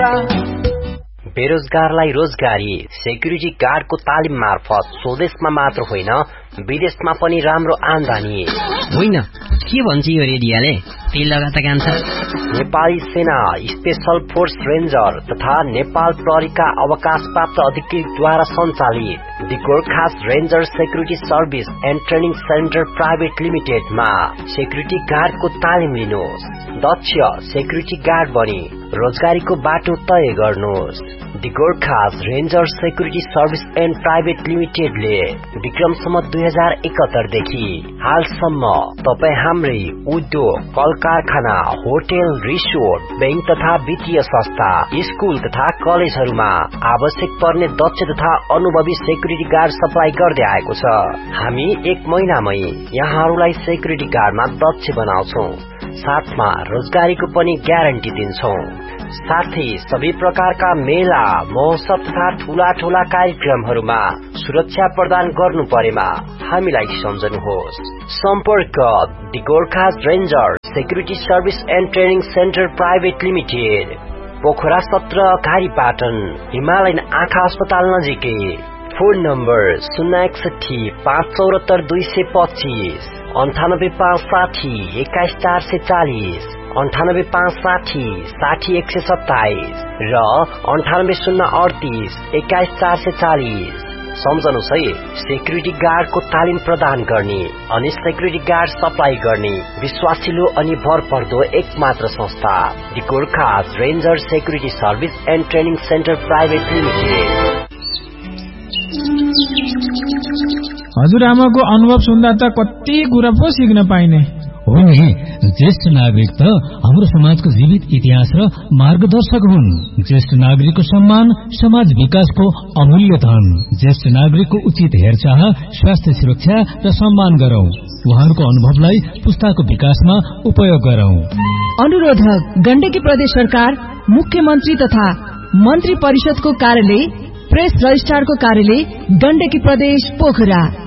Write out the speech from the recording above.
पोखरा। बेरोजगारलाई रोजगारी सेक्युरिटी गार्डको तालिम मार्फत स्वदेशमा मात्र होइन विदेशमा पनि राम्रो आमदानी। होइन के भन्छ यो रेडियोले? तेल लगाता कान्छ। नेपाली सेना स्पेशल फोर्स रेन्जर तथा नेपाल प्रहरीका अवकाशप्राप्त अधिकृतद्वारा सञ्चालित the Gorkhas ranger security service and training centre private लिमिटेडमा security गार्डको तालिम लिनुहोस्। दक्ष सेक्युरिटी गार्ड बनी रोजगारीको बाटो तय गर्नुहोस्। The Gorkhas ranger security service and private लिमिटेडले विक्रमसम्म 2071 देखि हालसम्म तपाई हाम्रै उद्योग, कल कारखाना, होटल, रिसोर्ट, बैंक तथा वित्तीय संस्था, स्कूल तथा कलेजहरूमा आवश्यक पर्ने दक्ष तथा अनुभवी सेक्युरिटी गार्ड सप्लाई गर्दै आएको छ। हामी 1 महिनामै यहाँहरूलाई सेक्युरिटी गार्डमा दक्ष बनाउँछौं, साथमा रोजगारीको पनि ग्यारेन्टी दिन्छौं। साथै सबै प्रकारका मेला, महोत्सव तथा ठूला ठूला कार्यक्रमहरूमा सुरक्षा प्रदान गर्नु परेमा हामीलाई सम्झनुहोस्। सम्पर्क the Gorkhas ranger security service and training centre private limited, Pokhara 17 घारीपाटन, Himalayan आँखा अस्पताल नजिकै। फोन नम्बर 061 574 225, 98560 21440, 98560 60127 र 98038 21440। सम्झनुहोस् है, सेक्युरिटी गार्डको तालिम प्रदान गर्ने अनि सेक्युरिटी गार्ड सप्लाई गर्ने विश्वासिलो अनि भरपर्दो एकमात्र संस्था the Gorkhas ranger security service and training centre private limited. हजुरआमाको अनुभव सुन्दा त कति कुरा पो सिक्न पाइने हो नि। ज्येष्ठ नागरिक त हाम्रो समाजको जीवित इतिहास र मार्गदर्शक हुन्। ज्येष्ठ नागरिकको सम्मान समाज विकासको अमूल्य धन। ज्येष्ठ नागरिकको उचित हेरचाह, स्वास्थ्य सुरक्षा र सम्मान गरौं। उहाँहरूको अनुभवलाई पुस्ताको विकासमा उपयोग गरौं। अनुरोधक गण्डकी प्रदेश सरकार, मुख्यमन्त्री तथा मन्त्री परिषदको कार्यालय, प्रेस रजिस्ट्रारको कार्यालय, गण्डकी प्रदेश पोखरा।